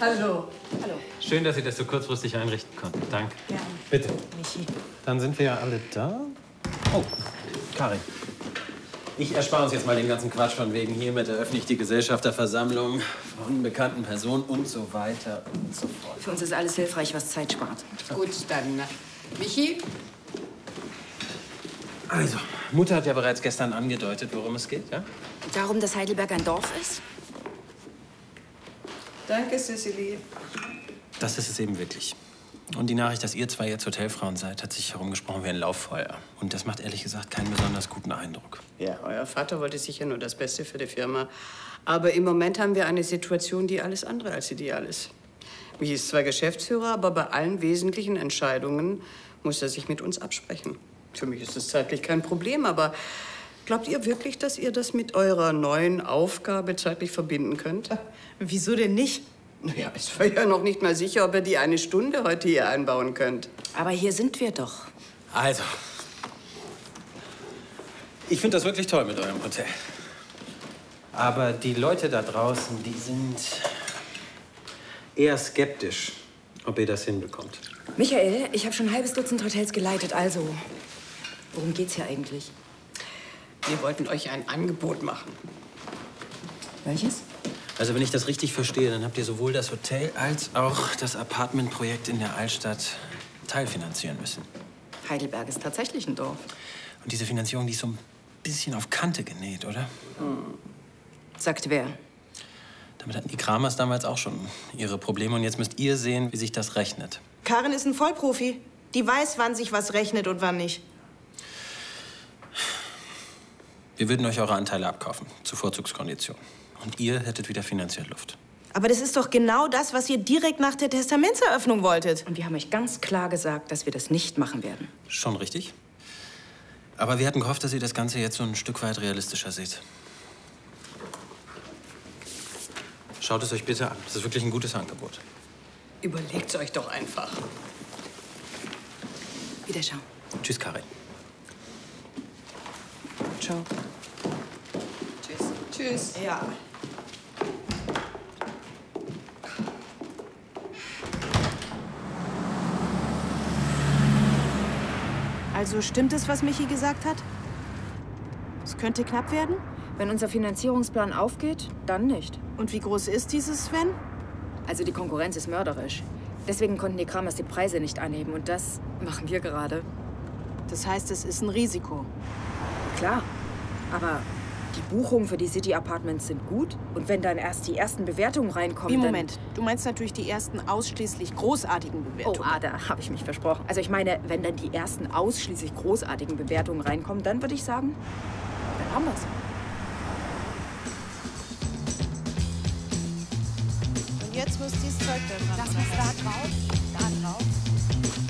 Hallo. Hallo. Schön, dass Sie das so kurzfristig einrichten konnten. Danke. Ja. Bitte. Michi. Dann sind wir ja alle da. Oh, Karin. Ich erspare uns jetzt mal den ganzen Quatsch von wegen hiermit eröffne ich die Gesellschafterversammlung von bekannten Personen und so weiter und so fort. Für uns ist alles hilfreich, was Zeit spart. Gut, dann Michi? Also, Mutter hat ja bereits gestern angedeutet, worum es geht, ja? Darum, dass Heidelberg ein Dorf ist? Danke, Cecily. Das ist es eben wirklich. Und die Nachricht, dass ihr zwei jetzt Hotelfrauen seid, hat sich herumgesprochen wie ein Lauffeuer. Und das macht ehrlich gesagt keinen besonders guten Eindruck. Ja, euer Vater wollte sicher nur das Beste für die Firma. Aber im Moment haben wir eine Situation, die alles andere als ideal ist. Michi ist zwar Geschäftsführer, aber bei allen wesentlichen Entscheidungen muss er sich mit uns absprechen. Für mich ist das zeitlich kein Problem, aber glaubt ihr wirklich, dass ihr das mit eurer neuen Aufgabe zeitlich verbinden könnt? Wieso denn nicht? Naja, ich war ja noch nicht mal sicher, ob ihr die eine Stunde heute hier einbauen könnt. Aber hier sind wir doch. Also, ich finde das wirklich toll mit eurem Hotel. Aber die Leute da draußen, die sind eher skeptisch, ob ihr das hinbekommt. Michael, ich habe schon ein halbes Dutzend Hotels geleitet, also worum geht's hier eigentlich? Wir wollten euch ein Angebot machen. Welches? Also wenn ich das richtig verstehe, dann habt ihr sowohl das Hotel als auch das Apartmentprojekt in der Altstadt teilfinanzieren müssen. Heidelberg ist tatsächlich ein Dorf. Und diese Finanzierung, die ist so ein bisschen auf Kante genäht, oder? Sagt wer? Damit hatten die Kramers damals auch schon ihre Probleme. Und jetzt müsst ihr sehen, wie sich das rechnet. Karin ist ein Vollprofi. Die weiß, wann sich was rechnet und wann nicht. Wir würden euch eure Anteile abkaufen, zu Vorzugskonditionen. Und ihr hättet wieder finanziell Luft. Aber das ist doch genau das, was ihr direkt nach der Testamentseröffnung wolltet. Und wir haben euch ganz klar gesagt, dass wir das nicht machen werden. Schon richtig. Aber wir hatten gehofft, dass ihr das Ganze jetzt so ein Stück weit realistischer seht. Schaut es euch bitte an. Das ist wirklich ein gutes Angebot. Überlegt's euch doch einfach. Wiederschauen. Tschüss, Karin. Ciao. Tschüss. Tschüss. Ja. Also stimmt es, was Michi gesagt hat? Es könnte knapp werden? Wenn unser Finanzierungsplan aufgeht, dann nicht. Und wie groß ist dieses Sven? Also die Konkurrenz ist mörderisch. Deswegen konnten die Kramers die Preise nicht anheben. Und das machen wir gerade. Das heißt, es ist ein Risiko. Klar. Aber die Buchungen für die City Apartments sind gut. Und wenn dann erst die ersten Bewertungen reinkommen, Wie, dann... Moment. Du meinst natürlich die ersten ausschließlich großartigen Bewertungen. Oh, da habe ich mich versprochen. Also ich meine, wenn dann die ersten ausschließlich großartigen Bewertungen reinkommen, dann würde ich sagen, dann haben wir's. Und jetzt muss dieses Zeug da dran. Das muss da drauf, da drauf.